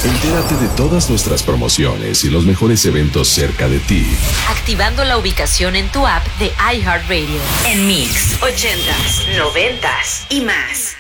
Entérate de todas nuestras promociones y los mejores eventos cerca de ti, activando la ubicación en tu app de iHeartRadio. En Mix 80s, 90s y más.